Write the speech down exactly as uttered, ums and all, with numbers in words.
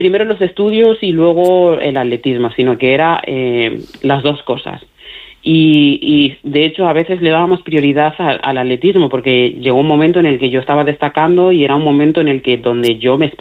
primero los estudios y luego el atletismo, sino que era eh, las dos cosas. Y, y de hecho a veces le dábamos prioridad a, al atletismo porque llegó un momento en el que yo estaba destacando y era un momento en el que donde yo me